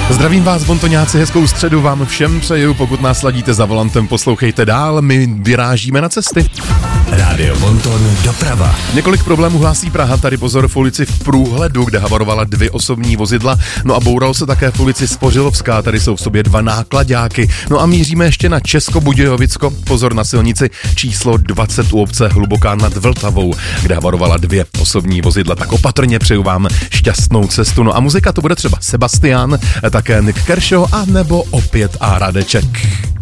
Zdravím vás, bontoňáci, hezkou středu vám všem přeju, pokud nás ladíte za volantem, poslouchejte dál, my vyrážíme na cesty. Rádio Bonton doprava. Několik problémů hlásí Praha, tady pozor v ulici v Průhledu, kde havarovala 2 osobní vozidla, no a bouralo se také v ulici Spořilovská, tady jsou v sobě 2 náklaďáky, no a míříme ještě na Českobudějovicko, pozor na silnici číslo 20 u obce Hluboká nad Vltavou, kde havarovala 2 osobní vozidla, tak opatrně přeju vám šťastnou cestu, no a muzika to bude třeba Sebastian, také Nick Kershaw a nebo opět A. Radeček.